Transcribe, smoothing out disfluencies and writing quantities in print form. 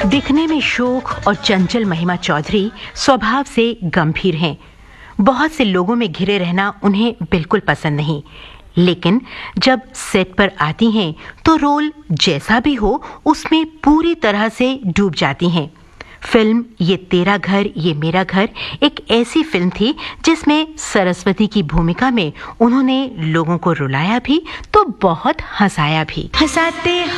दिखने में शोख और चंचल महिमा चौधरी स्वभाव से गंभीर हैं। बहुत से लोगों में घिरे रहना उन्हें बिल्कुल पसंद नहीं, लेकिन जब सेट पर आती हैं तो रोल जैसा भी हो उसमें पूरी तरह से डूब जाती हैं। फिल्म ये तेरा घर ये मेरा घर एक ऐसी फिल्म थी जिसमें सरस्वती की भूमिका में उन्होंने लोगों को रुलाया भी तो बहुत हंसाया भी।